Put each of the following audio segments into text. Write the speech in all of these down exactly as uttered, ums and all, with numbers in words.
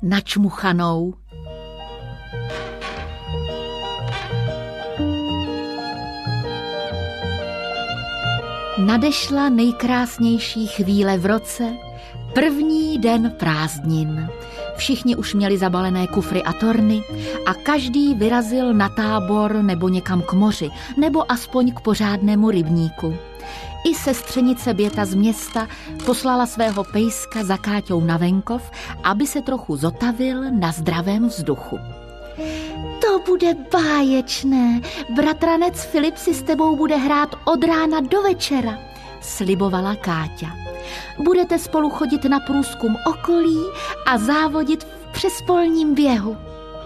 načmuchanou. Nadešla nejkrásnější chvíle v roce, první den prázdnin. Všichni už měli zabalené kufry a torny a každý vyrazil na tábor nebo někam k moři, nebo aspoň k pořádnému rybníku. I sestřenice Běta z města poslala svého pejska za Káťou na venkov, aby se trochu zotavil na zdravém vzduchu. To bude báječné. Bratranec Filip si s tebou bude hrát od rána do večera, slibovala Káťa. Budete spolu chodit na průzkum okolí a závodit v přespolním běhu.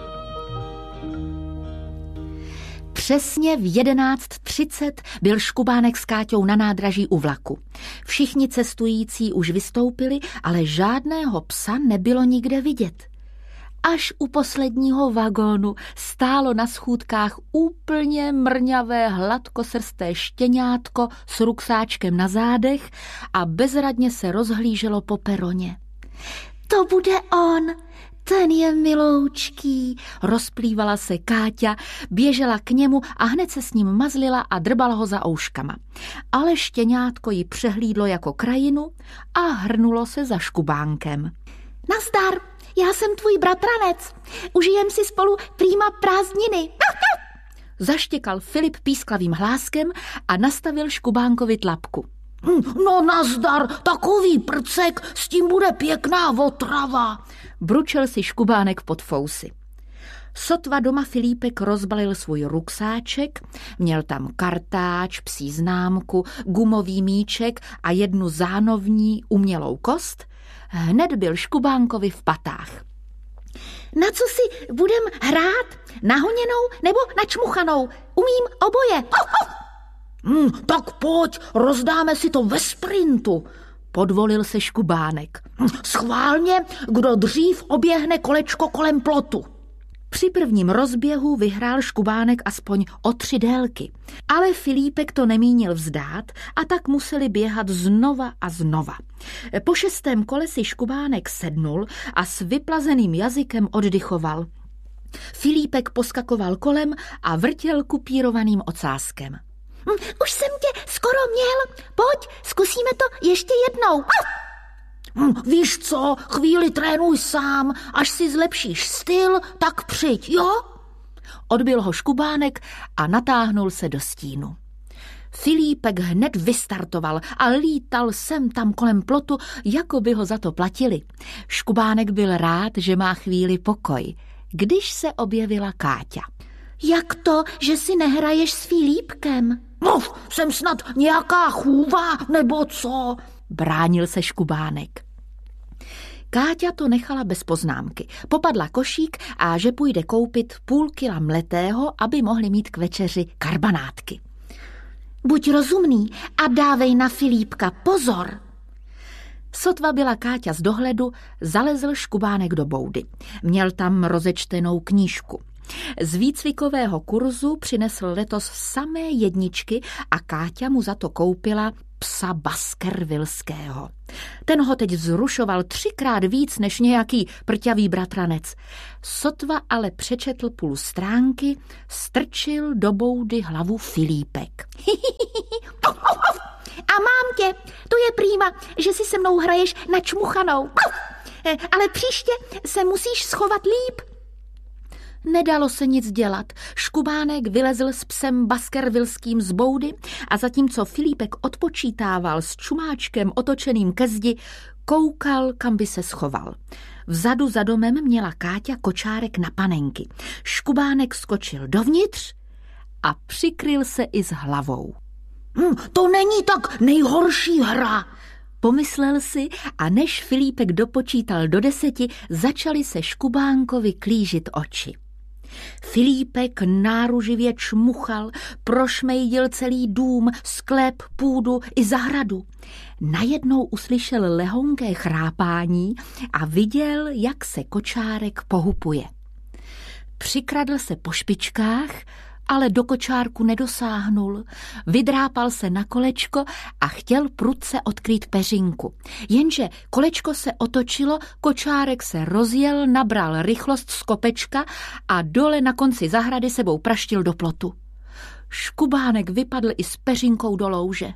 Přesně v jedenáct třicet byl Škubánek s Káťou na nádraží u vlaku. Všichni cestující už vystoupili, ale žádného psa nebylo nikde vidět. Až u posledního vagónu stálo na schůdkách úplně mrňavé hladkosrsté štěňátko s ruksáčkem na zádech a bezradně se rozhlíželo po peroně. To bude on, ten je miloučký, rozplývala se Káťa, běžela k němu a hned se s ním mazlila a drbala ho za ouškama. Ale štěňátko ji přehlídlo jako krajinu a hrnulo se za Škubánkem. Nazdar! Já jsem tvůj bratranec. Užijem si spolu prýma prázdniny. Zaštěkal Filip písklavým hláskem a nastavil Škubánkovi tlapku. No nazdar, takový prcek, s tím bude pěkná otrava, bručel si Škubánek pod fousy. Sotva doma Filípek rozbalil svůj ruksáček, měl tam kartáč, psí známku, gumový míček a jednu zánovní umělou kost, hned byl Škubánkovi v patách. Na co si budem hrát? Na honěnou nebo na čmuchanou? Umím oboje. Hmm, tak pojď, rozdáme si to ve sprintu, podvolil se Škubánek. Schválně, kdo dřív oběhne kolečko kolem plotu. Při prvním rozběhu vyhrál Škubánek aspoň o tři délky, ale Filípek to nemínil vzdát a tak museli běhat znova a znova. Po šestém kole si Škubánek sednul a s vyplazeným jazykem oddychoval. Filípek poskakoval kolem a vrtěl kupírovaným ocáskem. Hm, už jsem tě skoro měl, pojď, zkusíme to ještě jednou. Hm, víš co, chvíli trénuj sám, až si zlepšíš styl, tak přijď, jo? Odbil ho Škubánek a natáhnul se do stínu. Filípek hned vystartoval a lítal sem tam kolem plotu, jako by ho za to platili. Škubánek byl rád, že má chvíli pokoj, když se objevila Káťa. Jak to, že si nehraješ s Filípkem? No, jsem snad nějaká chůva, nebo co? Bránil se Škubánek. Káťa to nechala bez poznámky. Popadla košík a že půjde koupit půl kila mletého, aby mohli mít k večeři karbanátky. Buď rozumný a dávej na Filípka pozor. Sotva byla Káťa z dohledu, zalezl Škubánek do boudy. Měl tam rozečtenou knížku. Z výcvikového kurzu přinesl letos samé jedničky a Káťa mu za to koupila psa baskervilského. Ten ho teď vzrušoval třikrát víc než nějaký prťavý bratranec. Sotva ale přečetl půl stránky, strčil do boudy hlavu Filípek. A mám tě, to je prýma, že si se mnou hraješ na čmuchanou. Ale příště se musíš schovat líp. Nedalo se nic dělat. Škubánek vylezl s psem baskervilským z boudy a zatímco Filípek odpočítával s čumáčkem otočeným ke zdi, koukal, kam by se schoval. Vzadu za domem měla Káťa kočárek na panenky. Škubánek skočil dovnitř a přikryl se i s hlavou. Hm, to není tak nejhorší hra, pomyslel si a než Filípek dopočítal do deseti, začali se Škubánkovi klížit oči. Filípek náruživě čmuchal, prošmejdil celý dům, sklep, půdu i zahradu. Najednou uslyšel lehonké chrápání a viděl, jak se kočárek pohupuje. Přikradl se po špičkách ale do kočárku nedosáhnul. Vydrápal se na kolečko a chtěl prudce odkrýt peřinku. Jenže kolečko se otočilo, kočárek se rozjel, nabral rychlost z kopečka a dole na konci zahrady sebou praštil do plotu. Škubánek vypadl i s peřinkou do louže.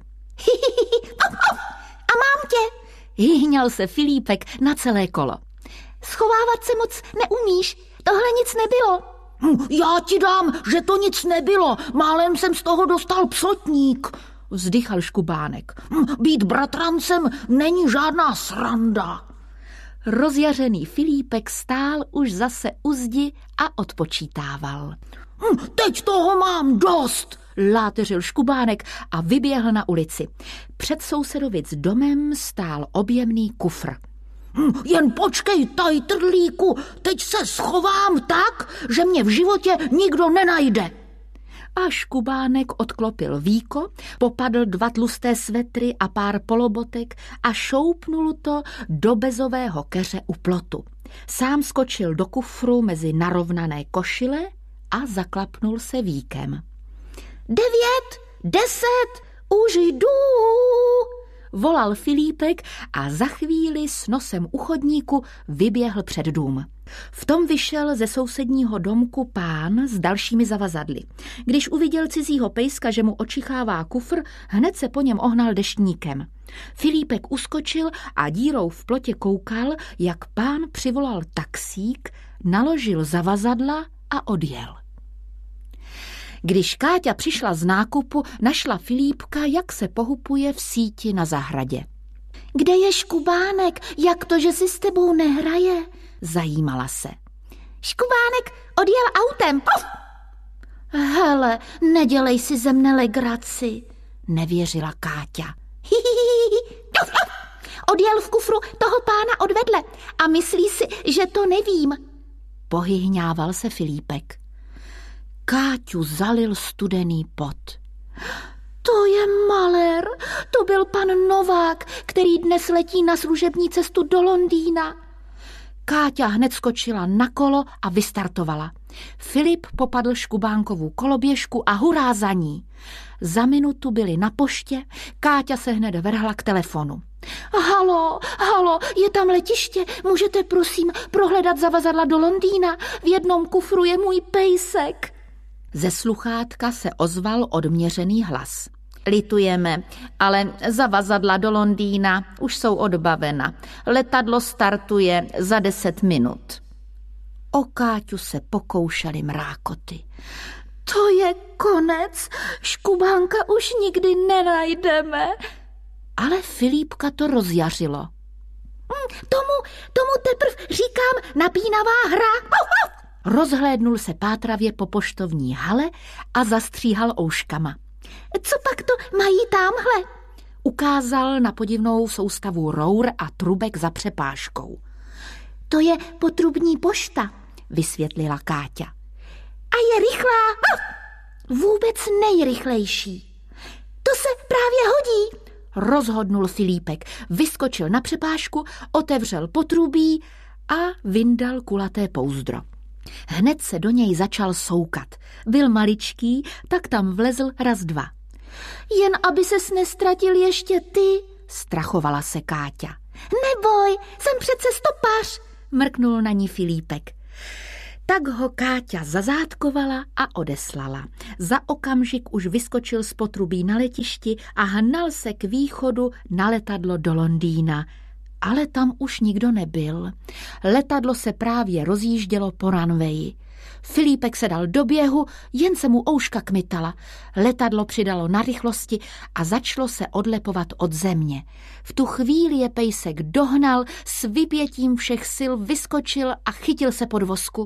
A mám tě, hýhňal se Filípek na celé kolo. Schovávat se moc neumíš, tohle nic nebylo. Já ti dám, že to nic nebylo, málem jsem z toho dostal psotník, vzdychal Škubánek. Být bratrancem není žádná sranda. Rozjařený Filípek stál už zase u zdi a odpočítával. Teď toho mám dost, láteřil Škubánek a vyběhl na ulici. Před sousedovic domem stál objemný kufr. Jen počkej, tajtrlíku, teď se schovám tak, že mě v životě nikdo nenajde. A Škubánek odklopil víko, popadl dva tlusté svetry a pár polobotek a šoupnul to do bezového keře u plotu. Sám skočil do kufru mezi narovnané košile a zaklapnul se víkem. Devět, deset, už jdu, volal Filípek a za chvíli s nosem u chodníku vyběhl před dům. V tom vyšel ze sousedního domku pán s dalšími zavazadly. Když uviděl cizího pejska, že mu očichává kufr, hned se po něm ohnal deštníkem. Filípek uskočil a dírou v plotě koukal, jak pán přivolal taxík, naložil zavazadla a odjel. Když Káťa přišla z nákupu, našla Filípka, jak se pohupuje v síti na zahradě. Kde je Škubánek? Jak to, že si s tebou nehraje? Zajímala se. Škubánek odjel autem. Puf! Hele, nedělej si ze mne legraci, nevěřila Káťa. Odjel v kufru toho pána odvedle a myslí si, že to nevím. Pohyhňával se Filípek. Káťu zalil studený pot. To je malér, to byl pan Novák, který dnes letí na služební cestu do Londýna. Káťa hned skočila na kolo a vystartovala. Filip popadl Škubánkovu koloběžku a hurá za ní. Za minutu byli na poště, Káťa se hned vrhla k telefonu. Halo, halo, je tam letiště, můžete prosím prohledat zavazadla do Londýna, v jednom kufru je můj pejsek. Ze sluchátka se ozval odměřený hlas. Litujeme, ale zavazadla do Londýna už jsou odbavena. Letadlo startuje za deset minut. O Káťu se pokoušely mrákoty. To je konec, Škubánka už nikdy nenajdeme. Ale Filípka to rozjařilo. Tomu, tomu teprv říkám napínavá hra. Rozhlédnul se pátravě po poštovní hale a zastříhal ouškama. Co pak to mají támhle? Ukázal na podivnou soustavu rour a trubek za přepážkou. To je potrubní pošta, vysvětlila Káťa. A je rychlá, vůbec nejrychlejší. To se právě hodí, rozhodnul Filípek. Vyskočil na přepážku, otevřel potrubí a vyndal kulaté pouzdro. Hned se do něj začal soukat. Byl maličký, tak tam vlezl raz dva. Jen aby ses nestratil ještě ty, strachovala se Káťa. Neboj, jsem přece stopář, mrknul na ní Filípek. Tak ho Káťa zazátkovala a odeslala. Za okamžik už vyskočil z potrubí na letišti a hnal se k východu na letadlo do Londýna. Ale tam už nikdo nebyl. Letadlo se právě rozjíždělo po runwayi. Filípek se dal do běhu, jen se mu ouška kmitala. Letadlo přidalo na rychlosti a začalo se odlepovat od země. V tu chvíli je pejsek dohnal, s vypětím všech sil vyskočil a chytil se podvozku.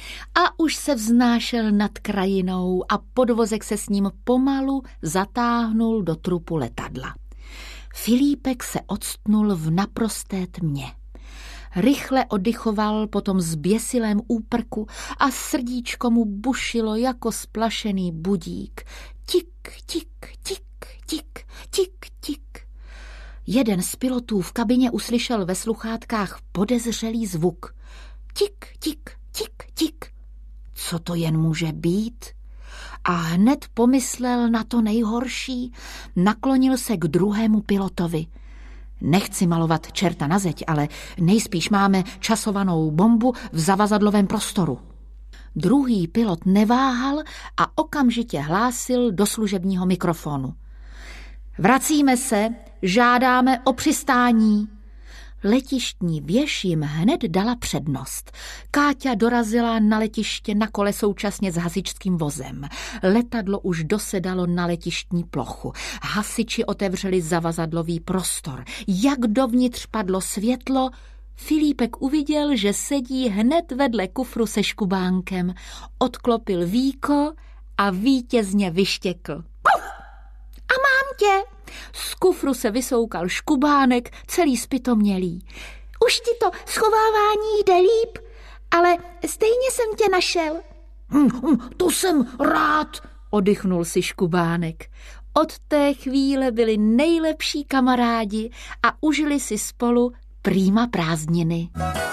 A už se vznášel nad krajinou a podvozek se s ním pomalu zatáhnul do trupu letadla. Filípek se octnul v naprosté tmě. Rychle oddychoval po tom zběsilém úprku a srdíčko mu bušilo jako splašený budík. Tik, tik, tik, tik, tik, tik. Jeden z pilotů v kabině uslyšel ve sluchátkách podezřelý zvuk. Tik, tik, tik, tik. Co to jen může být? a hned pomyslel na to nejhorší. Naklonil se k druhému pilotovi. Nechci malovat čerta na zeď, ale nejspíš máme časovanou bombu v zavazadlovém prostoru. Druhý pilot neváhal a okamžitě hlásil do služebního mikrofonu. Vracíme se, žádáme o přistání. Letištní věž jim hned dala přednost. Káťa dorazila na letiště na kole současně s hasičským vozem. Letadlo už dosedalo na letištní plochu. Hasiči otevřeli zavazadlový prostor. Jak dovnitř padlo světlo, Filipek uviděl, že sedí hned vedle kufru se škubánkem. Odklopil víko a vítězně vyštěkl. Puf! A mám tě! Z kufru se vysoukal škubánek, celý zpytomělý. Už ti to schovávání jde líp, ale stejně jsem tě našel. Hm, to jsem rád, oddychnul si škubánek. Od té chvíle byli nejlepší kamarádi a užili si spolu prýma prázdniny.